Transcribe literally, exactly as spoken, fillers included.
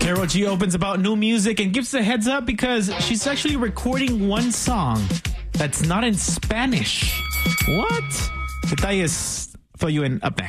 Karol G opens about new music and gives a heads up because she's actually recording one song that's not in Spanish. What? Detalles for you in up next.